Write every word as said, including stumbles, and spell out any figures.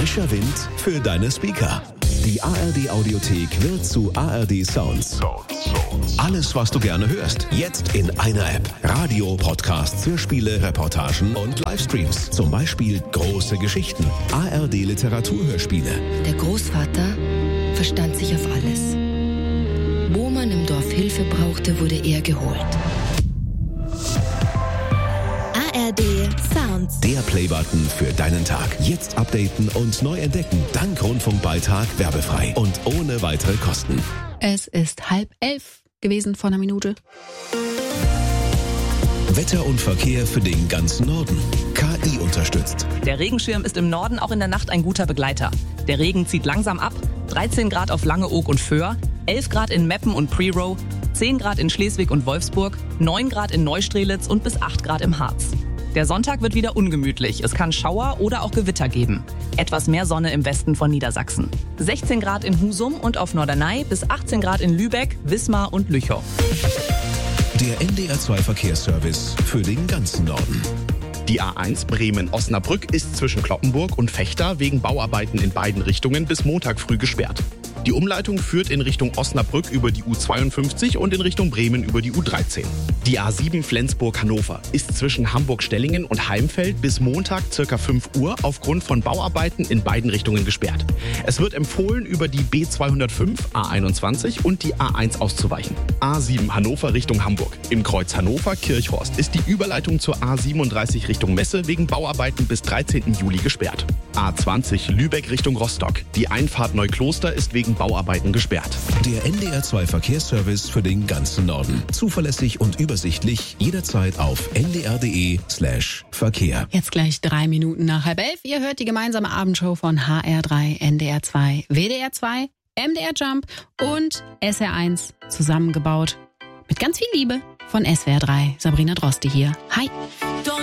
Frischer Wind für deine Speaker. Die A R D Audiothek wird zu A R D Sounds. Alles, was du gerne hörst, jetzt in einer App. Radio, Podcasts, Hörspiele, Reportagen und Livestreams. Zum Beispiel große Geschichten. A R D Literaturhörspiele. Der Großvater verstand sich auf alles. Wo man im Dorf Hilfe brauchte, wurde er geholt. A R D Sounds. Der Playbutton für deinen Tag. Jetzt updaten und neu entdecken. Dank Rundfunkbeitrag werbefrei und ohne weitere Kosten. Es ist halb elf gewesen vor einer Minute. Wetter und Verkehr für den ganzen Norden. K I unterstützt. Der Regenschirm ist im Norden auch in der Nacht ein guter Begleiter. Der Regen zieht langsam ab. dreizehn Grad auf Langeoog und Föhr, elf Grad in Meppen und Prerow, zehn Grad in Schleswig und Wolfsburg, neun Grad in Neustrelitz und bis acht Grad im Harz. Der Sonntag wird wieder ungemütlich. Es kann Schauer oder auch Gewitter geben. Etwas mehr Sonne im Westen von Niedersachsen. sechzehn Grad in Husum und auf Norderney bis achtzehn Grad in Lübeck, Wismar und Lüchow. Der N D R zwei Verkehrsservice für den ganzen Norden. Die A eins Bremen-Osnabrück ist zwischen Cloppenburg und Vechta wegen Bauarbeiten in beiden Richtungen bis Montag früh gesperrt. Die Umleitung führt in Richtung Osnabrück über die U zweiundfünfzig und in Richtung Bremen über die U dreizehn. Die A sieben Flensburg-Hannover ist zwischen Hamburg-Stellingen und Heimfeld bis Montag ca. fünf Uhr aufgrund von Bauarbeiten in beiden Richtungen gesperrt. Es wird empfohlen, über die B zweihundertfünf, A einundzwanzig und die A eins auszuweichen. A sieben Hannover Richtung Hamburg. Im Kreuz Hannover-Kirchhorst ist die Überleitung zur A siebenunddreißig Richtung Messe wegen Bauarbeiten bis dreizehnten Juli gesperrt. A zwanzig Lübeck Richtung Rostock. Die Einfahrt Neukloster ist wegen Bauarbeiten gesperrt. Der N D R zwei Verkehrsservice für den ganzen Norden. Zuverlässig und übersichtlich, jederzeit auf n d r punkt d e slash Verkehr. Jetzt gleich drei Minuten nach halb elf. Ihr hört die gemeinsame Abendshow von H R drei, N D R zwei, W D R zwei, M D R Jump und S R eins zusammengebaut. Mit ganz viel Liebe von S W R drei. Sabrina Droste hier. Hi.